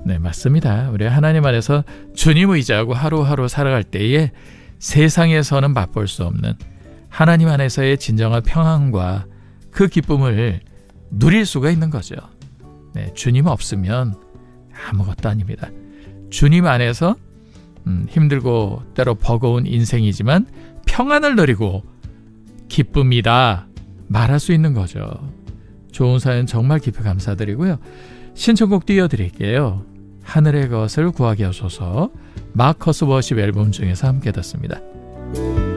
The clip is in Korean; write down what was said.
네, 맞습니다. 우리 하나님 안에서 주님 의지하고 하루하루 살아갈 때에 세상에서는 맛볼 수 없는 하나님 안에서의 진정한 평안과 그 기쁨을 누릴 수가 있는 거죠. 네, 주님 없으면 아무것도 아닙니다. 주님 안에서 힘들고 때로 버거운 인생이지만 평안을 누리고 기쁨이다 말할 수 있는 거죠. 좋은 사연 정말 깊이 감사드리고요. 신청곡 띄워드릴게요. 하늘의 것을 구하게 하소서, 마커스 워십 앨범 중에서 함께 듣습니다.